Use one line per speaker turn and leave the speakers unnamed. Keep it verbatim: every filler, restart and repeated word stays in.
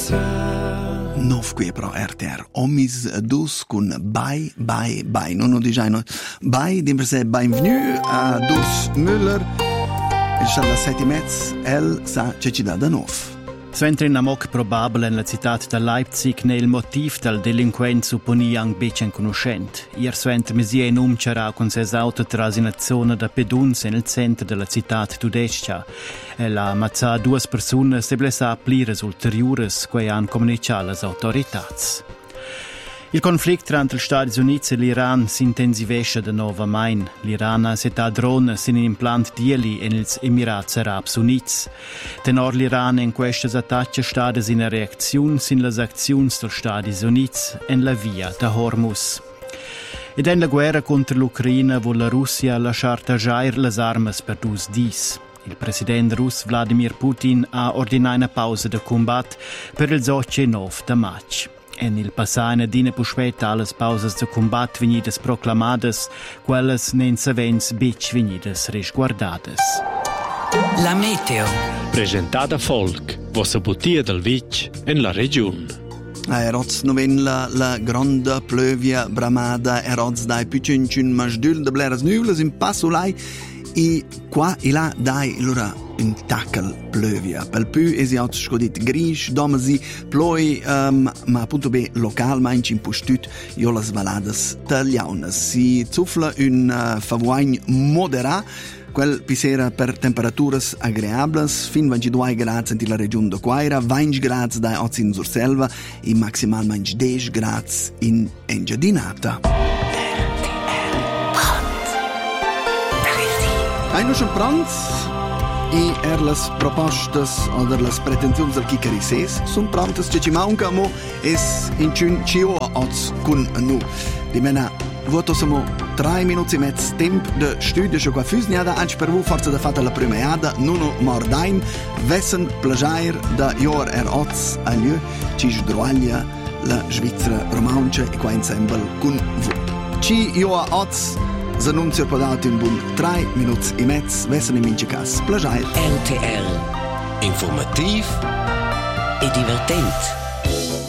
Nov qui pro R T R Omis dus con Bye Bye Bye. Non ho diciamo Bye, di per sé bienvenue a Dus Müller. Il alla sette e mezz, el sa che ci dà da nov.
Suentra in amoc probabile in la città da Leipzig ne il motiv del delinquent supponi ang becen conoscent. Ier suentra mesia in umcerà con ses auto tras in azione da peduns nel centro della città tudescia. E la mazza duas persone se blesa plires ulteriores quei han comunicato las autorità. Il conflitto tra gli Stati Uniti e l'Iran si intensivesce da nuovo main. L'Iran ha setato drone sin in implant dieli negli Emirati Arabi Uniti. Tenor l'Iran in questi attacchi stati in reazione sin le azioni degli Stati Uniti e la via da Hormuz. Ed in la guerra contro l'Ucraina vuole la Russia lasciare tagliare le armi per due dis. Il presidente russo Vladimir Putin ha ordinato una pausa di combatto per il nove di maggio. En il passato dine puspet alles pausas de combat venidas proclamadas, quelles nensavens bic venidas resguardadas.
La meteo.
Presentada folk, vossa butia del vic en la region.
Eroz noven la, la grande pluvia bramada, eroz dai piccin masdul de bleras nuvles in passulai, e qua e là dai lura in tackel pluvia. Pel più esi out scodit grisch, domasi ploi, um, ma appunto be local mainc in pustut io las valadas tagliaunas. Si zuffla un uh, favoagn modera, quel pisera per temperaturas agreables, fin ventidue gradi in la regione de Quaira, venti gradi da oz in Surselva e maximal mainc dieci gradi in Engiadinata. Hai nu schon pronts? E er las propostas oder las pretenzions del Kikarises sun prontas che ci manca mo es in cun cio oz kun nu. Di mena voto samo tre minuti e mezz temp de studio scho qua fusniada anche per vu forza da fatta la prima iada nuno mordain vessen plagiair da jor er oz a lieu ci sdroaglia la Svizzera romanche e qua ensemble kun vu. Ci io oz S'annunzio podato in bun tre minuti e mezz, vessen in mince cas plagiair.
R T R. Informativ e divertent.